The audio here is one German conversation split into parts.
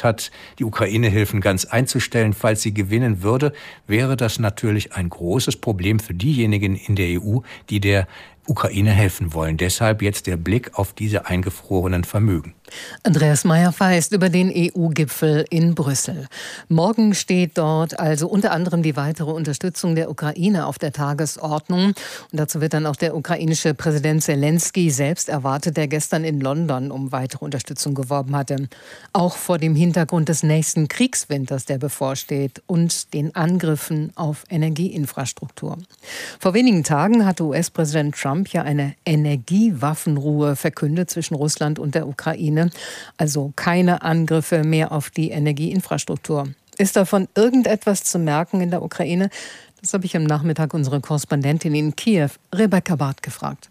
überlegt hat, die Ukraine-Hilfen ganz einzustellen, falls sie gewinnen würde, wäre das natürlich ein großes Problem für diejenigen in der EU, die der Ukraine helfen wollen. Deshalb jetzt der Blick auf diese eingefrorenen Vermögen. Andreas Meyer-Feist über den EU-Gipfel in Brüssel. Morgen steht dort also unter anderem die weitere Unterstützung der Ukraine auf der Tagesordnung. Und dazu wird dann auch der ukrainische Präsident Zelensky selbst erwartet, der gestern in London um weitere Unterstützung geworben hatte. Auch vor dem Hintergrund des nächsten Kriegswinters, der bevorsteht, und den Angriffen auf Energieinfrastruktur. Vor wenigen Tagen hatte US-Präsident Trump ja eine Energiewaffenruhe verkündet zwischen Russland und der Ukraine. Also keine Angriffe mehr auf die Energieinfrastruktur. Ist davon irgendetwas zu merken in der Ukraine? Das habe ich am Nachmittag unsere Korrespondentin in Kiew, Rebecca Barth, gefragt.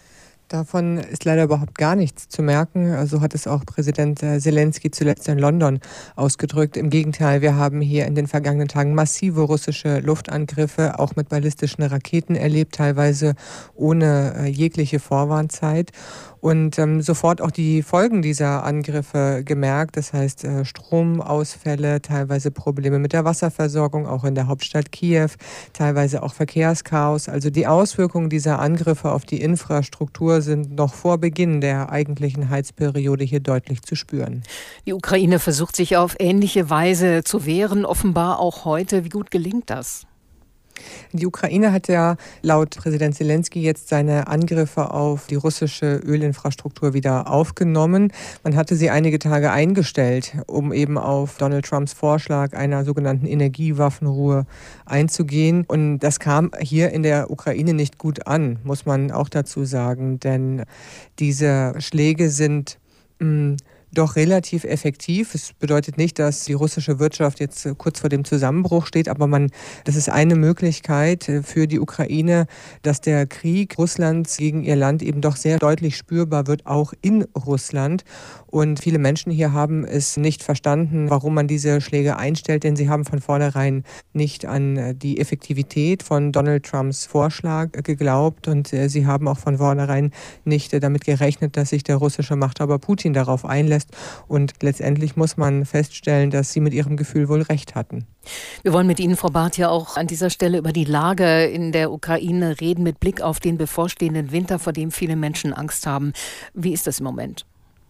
Davon ist leider überhaupt gar nichts zu merken. So hat es auch Präsident Zelensky zuletzt in London ausgedrückt. Im Gegenteil, wir haben hier in den vergangenen Tagen massive russische Luftangriffe, auch mit ballistischen Raketen erlebt, teilweise ohne jegliche Vorwarnzeit. Und sofort auch die Folgen dieser Angriffe gemerkt. Das heißt Stromausfälle, teilweise Probleme mit der Wasserversorgung, auch in der Hauptstadt Kiew, teilweise auch Verkehrschaos. Also die Auswirkungen dieser Angriffe auf die Infrastruktur sind noch vor Beginn der eigentlichen Heizperiode hier deutlich zu spüren. Die Ukraine versucht sich auf ähnliche Weise zu wehren, offenbar auch heute. Wie gut gelingt das? Die Ukraine hat ja laut Präsident Zelensky jetzt seine Angriffe auf die russische Ölinfrastruktur wieder aufgenommen. Man hatte sie einige Tage eingestellt, um eben auf Donald Trumps Vorschlag einer sogenannten Energiewaffenruhe einzugehen. Und das kam hier in der Ukraine nicht gut an, muss man auch dazu sagen. Denn diese Schläge sind doch relativ effektiv. Es bedeutet nicht, dass die russische Wirtschaft jetzt kurz vor dem Zusammenbruch steht, aber das ist eine Möglichkeit für die Ukraine, dass der Krieg Russlands gegen ihr Land eben doch sehr deutlich spürbar wird, auch in Russland. Und viele Menschen hier haben es nicht verstanden, warum man diese Schläge einstellt, denn sie haben von vornherein nicht an die Effektivität von Donald Trumps Vorschlag geglaubt und sie haben auch von vornherein nicht damit gerechnet, dass sich der russische Machthaber Putin darauf einlässt. Und letztendlich muss man feststellen, dass sie mit ihrem Gefühl wohl recht hatten. Wir wollen mit Ihnen, Frau Barth, ja auch an dieser Stelle über die Lage in der Ukraine reden, mit Blick auf den bevorstehenden Winter, vor dem viele Menschen Angst haben. Wie ist das im Moment?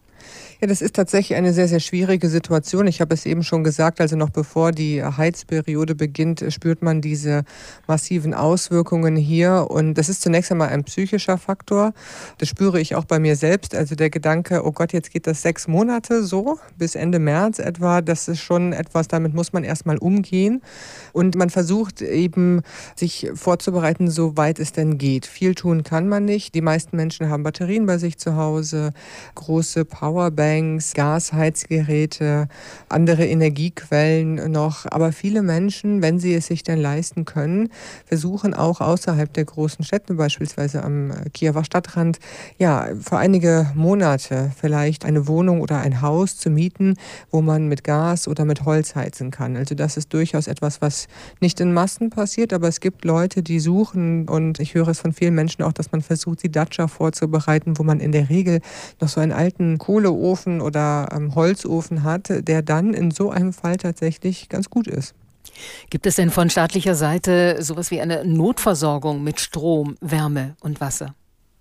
Ja, das ist tatsächlich eine sehr, sehr schwierige Situation. Ich habe es eben schon gesagt, also noch bevor die Heizperiode beginnt, spürt man diese massiven Auswirkungen hier. Und das ist zunächst einmal ein psychischer Faktor. Das spüre ich auch bei mir selbst. Also der Gedanke, oh Gott, jetzt geht das 6 Monate so, bis Ende März etwa. Das ist schon etwas, damit muss man erstmal umgehen. Und man versucht eben, sich vorzubereiten, soweit es denn geht. Viel tun kann man nicht. Die meisten Menschen haben Batterien bei sich zu Hause, große Powerbanks, Gasheizgeräte, andere Energiequellen noch. Aber viele Menschen, wenn sie es sich denn leisten können, versuchen auch außerhalb der großen Städte, beispielsweise am Kiewer Stadtrand, ja, für einige Monate vielleicht eine Wohnung oder ein Haus zu mieten, wo man mit Gas oder mit Holz heizen kann. Also das ist durchaus etwas, was nicht in Massen passiert, aber es gibt Leute, die suchen, und ich höre es von vielen Menschen auch, dass man versucht, die Datscha vorzubereiten, wo man in der Regel noch so einen alten Kohleofen oder Holzofen hat, der dann in so einem Fall tatsächlich ganz gut ist. Gibt es denn von staatlicher Seite sowas wie eine Notversorgung mit Strom, Wärme und Wasser?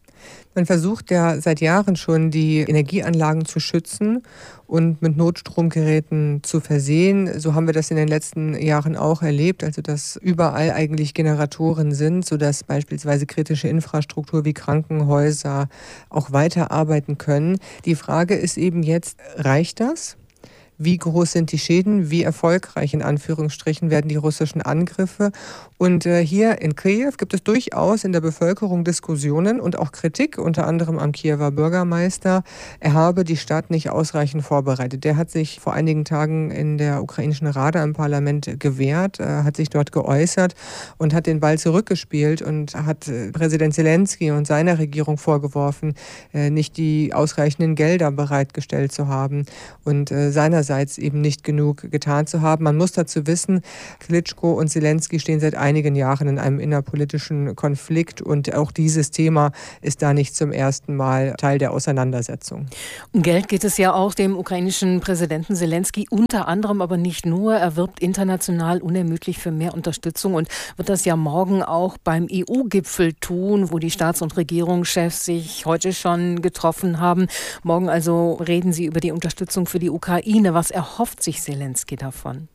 Man versucht ja seit Jahren schon, die Energieanlagen zu schützen und mit Notstromgeräten zu versehen. So haben wir das in den letzten Jahren auch erlebt, also dass überall eigentlich Generatoren sind, sodass beispielsweise kritische Infrastruktur wie Krankenhäuser auch weiterarbeiten können. Die Frage ist eben jetzt, reicht das? Wie groß sind die Schäden? Wie erfolgreich in Anführungsstrichen werden die russischen Angriffe? Und hier in Kiew gibt es durchaus in der Bevölkerung Diskussionen und auch Kritik, unter anderem am Kiewer Bürgermeister. Er habe die Stadt nicht ausreichend vorbereitet. Der hat sich vor einigen Tagen in der ukrainischen Rada im Parlament gewehrt, hat sich dort geäußert und hat den Ball zurückgespielt und hat Präsident Zelensky und seiner Regierung vorgeworfen, nicht die ausreichenden Gelder bereitgestellt zu haben. Und seinerseits seinerseits eben nicht genug getan zu haben. Man muss dazu wissen, Klitschko und Zelensky stehen seit einigen Jahren in einem innerpolitischen Konflikt und auch dieses Thema ist da nicht zum ersten Mal Teil der Auseinandersetzung. Um Geld geht es ja auch dem ukrainischen Präsidenten Zelensky unter anderem, aber nicht nur. Er wirbt international unermüdlich für mehr Unterstützung und wird das ja morgen auch beim EU-Gipfel tun, wo die Staats- und Regierungschefs sich heute schon getroffen haben. Morgen also reden sie über die Unterstützung für die Ukraine. Was erhofft sich Zelensky davon?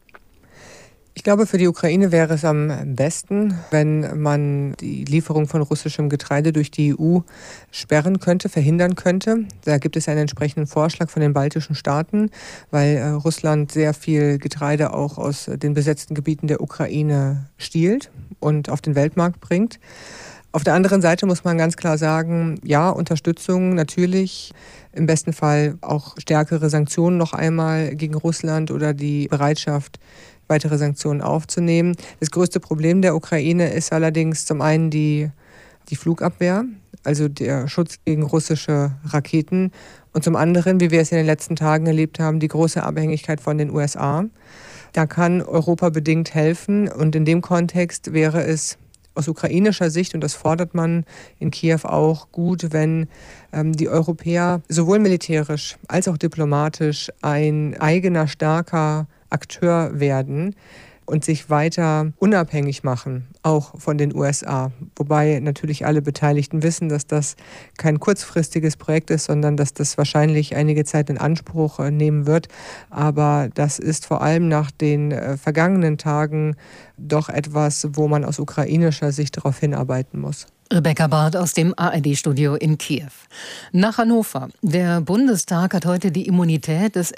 Ich glaube, für die Ukraine wäre es am besten, wenn man die Lieferung von russischem Getreide durch die EU sperren könnte, verhindern könnte. Da gibt es einen entsprechenden Vorschlag von den baltischen Staaten, weil Russland sehr viel Getreide auch aus den besetzten Gebieten der Ukraine stiehlt und auf den Weltmarkt bringt. Auf der anderen Seite muss man ganz klar sagen, ja, Unterstützung natürlich, im besten Fall auch stärkere Sanktionen noch einmal gegen Russland oder die Bereitschaft, weitere Sanktionen aufzunehmen. Das größte Problem der Ukraine ist allerdings zum einen die Flugabwehr, also der Schutz gegen russische Raketen und zum anderen, wie wir es in den letzten Tagen erlebt haben, die große Abhängigkeit von den USA. Da kann Europa bedingt helfen und in dem Kontext wäre es aus ukrainischer Sicht, und das fordert man in Kiew auch, gut, wenn die Europäer sowohl militärisch als auch diplomatisch ein eigener, starker Akteur werden und sich weiter unabhängig machen, auch von den USA. Wobei natürlich alle Beteiligten wissen, dass das kein kurzfristiges Projekt ist, sondern dass das wahrscheinlich einige Zeit in Anspruch nehmen wird. Aber das ist vor allem nach den vergangenen Tagen doch etwas, wo man aus ukrainischer Sicht darauf hinarbeiten muss. Rebecca Barth aus dem ARD-Studio in Kiew. Nach Hannover. Der Bundestag hat heute die Immunität des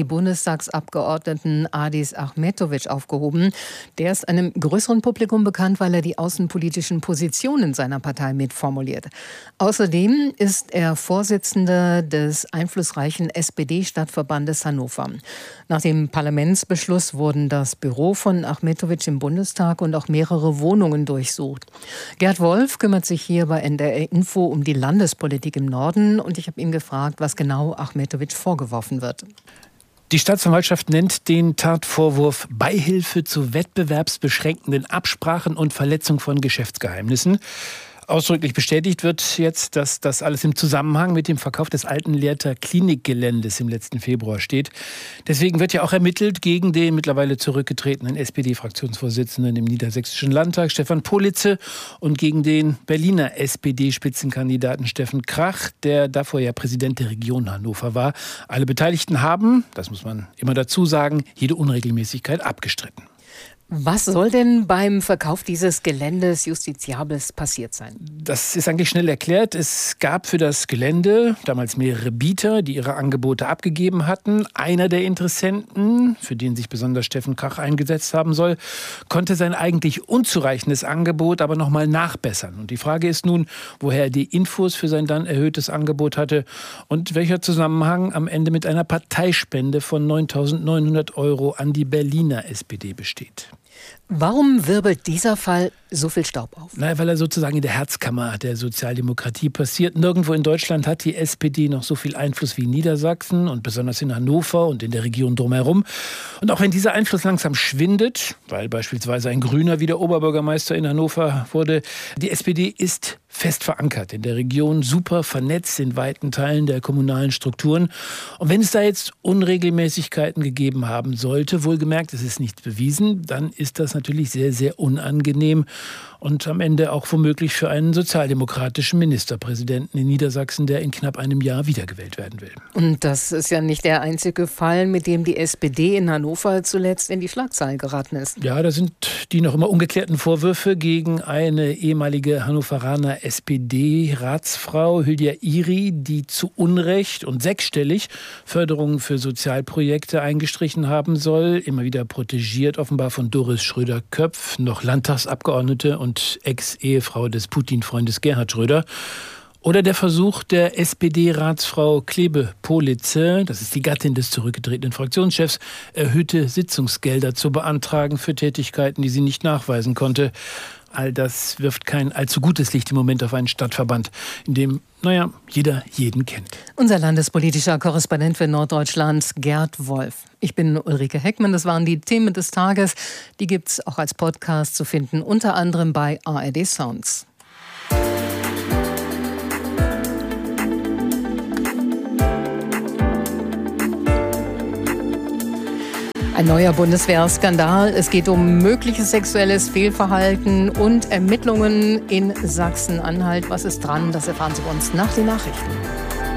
SPD-Bundestagsabgeordneten Adis Ahmetović aufgehoben. Der ist einem größeren Publikum bekannt, weil er die außenpolitischen Positionen seiner Partei mitformuliert. Außerdem ist er Vorsitzender des einflussreichen SPD-Stadtverbandes Hannover. Nach dem Parlamentsbeschluss wurden das Büro von Ahmetović im Bundestag und auch mehrere Wohnungen durchsucht. Gerd Wolf kümmert sich hier bei NDR Info um die Landespolitik im Norden und ich habe ihn gefragt, was genau Ahmetović vorgeworfen wird. Die Staatsanwaltschaft nennt den Tatvorwurf Beihilfe zu wettbewerbsbeschränkenden Absprachen und Verletzung von Geschäftsgeheimnissen. Ausdrücklich bestätigt wird jetzt, dass das alles im Zusammenhang mit dem Verkauf des alten Lehrter Klinikgeländes im letzten Februar steht. Deswegen wird ja auch ermittelt gegen den mittlerweile zurückgetretenen SPD-Fraktionsvorsitzenden im Niedersächsischen Landtag, Stefan Politze, und gegen den Berliner SPD-Spitzenkandidaten Steffen Krach, der davor ja Präsident der Region Hannover war. Alle Beteiligten haben, das muss man immer dazu sagen, jede Unregelmäßigkeit abgestritten. Was soll denn beim Verkauf dieses Geländes Justiziables passiert sein? Das ist eigentlich schnell erklärt. Es gab für das Gelände damals mehrere Bieter, die ihre Angebote abgegeben hatten. Einer der Interessenten, für den sich besonders Steffen Krach eingesetzt haben soll, konnte sein eigentlich unzureichendes Angebot aber nochmal nachbessern. Und die Frage ist nun, woher er die Infos für sein dann erhöhtes Angebot hatte und welcher Zusammenhang am Ende mit einer Parteispende von 9.900 € an die Berliner SPD besteht. Warum wirbelt dieser Fall so viel Staub auf? Weil er sozusagen in der Herzkammer der Sozialdemokratie passiert. Nirgendwo in Deutschland hat die SPD noch so viel Einfluss wie in Niedersachsen und besonders in Hannover und in der Region drumherum. Und auch wenn dieser Einfluss langsam schwindet, weil beispielsweise ein Grüner wieder Oberbürgermeister in Hannover wurde, die SPD ist fest verankert in der Region, super vernetzt in weiten Teilen der kommunalen Strukturen. Und wenn es da jetzt Unregelmäßigkeiten gegeben haben sollte, wohlgemerkt, es ist nicht bewiesen, dann ist das natürlich sehr, sehr unangenehm und am Ende auch womöglich für einen sozialdemokratischen Ministerpräsidenten in Niedersachsen, der in knapp einem Jahr wiedergewählt werden will. Und das ist ja nicht der einzige Fall, mit dem die SPD in Hannover zuletzt in die Schlagzeilen geraten ist. Ja, da sind die noch immer ungeklärten Vorwürfe gegen eine ehemalige Hannoveraner SPD-Ratsfrau Hülya Iri, die zu Unrecht und sechsstellig Förderungen für Sozialprojekte eingestrichen haben soll. Immer wieder protegiert offenbar von Doris Schröder-Köpf, noch Landtagsabgeordnete und Ex-Ehefrau des Putin-Freundes Gerhard Schröder. Oder der Versuch der SPD-Ratsfrau Klebe-Politze, das ist die Gattin des zurückgetretenen Fraktionschefs, erhöhte Sitzungsgelder zu beantragen für Tätigkeiten, die sie nicht nachweisen konnte. All das wirft kein allzu gutes Licht im Moment auf einen Stadtverband, in dem, jeder jeden kennt. Unser landespolitischer Korrespondent für Norddeutschland, Gerd Wolf. Ich bin Ulrike Heckmann, das waren die Themen des Tages. Die gibt's auch als Podcast zu finden, unter anderem bei ARD Sounds. Ein neuer Bundeswehrskandal. Es geht um mögliches sexuelles Fehlverhalten und Ermittlungen in Sachsen-Anhalt. Was ist dran? Das erfahren Sie bei uns nach den Nachrichten.